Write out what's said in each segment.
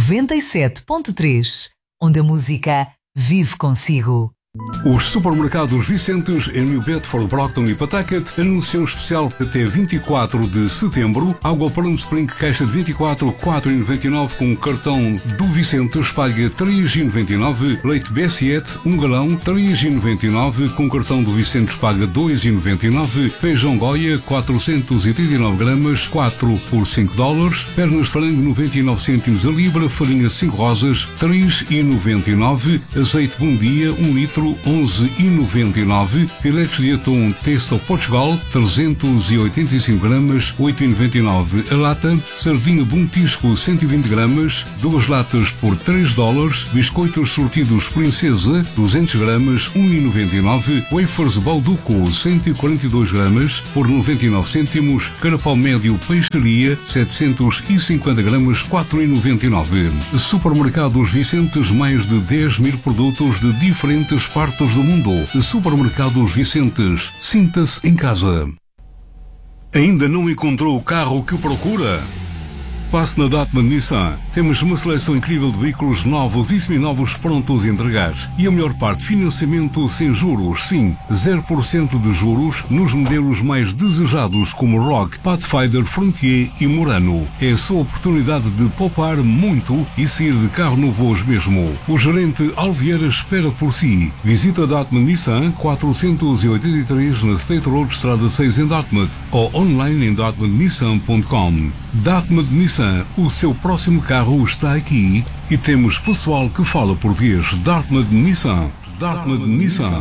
97.3, onde a música vive consigo. Os supermercados Vicentes em New Bedford, Brockton e Pawtucket anunciam especial até 24 de setembro. Água Plum Spring caixa de 24, 4,99 com cartão do Vicentes, paga 3,99. Leite Bessiette, 1 galão, 3,99 com cartão do Vicentes, paga 2,99. Feijão Goya, 439 gramas, 4 por $5. Pernas de frango, 99 cêntimos a libra. Farinha 5 rosas, 3,99. Azeite Bom Dia, 1 litro, 11,99. Filetes de atum Taste of Portugal, 385 gramas, 8,99 a lata. Sardinha Bom Tisco, 120 gramas, 2 latas por $3. Biscoitos sortidos Princesa, 200 gramas, 1,99. Wafers Balduco, 142 gramas, por 99 cêntimos. Carapau médio Peixaria, 750 gramas, 4,99. Supermercados Vicentes, mais de 10 mil produtos de diferentes partes do mundo. Supermercados Vicentes, sinta-se em casa. Ainda não encontrou o carro que procura? Passe na Datman Nissan. Temos uma seleção incrível de veículos novos e seminovos prontos a entregar. E a melhor parte, financiamento sem juros. Sim, 0% de juros nos modelos mais desejados como Rogue, Pathfinder, Frontier e Murano. É a sua oportunidade de poupar muito e sair de carro novo hoje mesmo. O gerente Alvieira espera por si. Visita a Datman Nissan 483 na State Road, Estrada 6 em Dartmouth, ou online em dartmouthnissan.com. Dartmouth Nissan, o seu próximo carro está aqui e temos pessoal que fala português. Dartmouth Nissan. Dartmouth Nissan.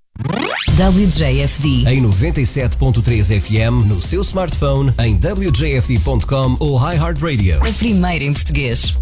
WJFD em 97.3 FM no seu smartphone, em wjfd.com ou iHeartRadio. A primeira em português.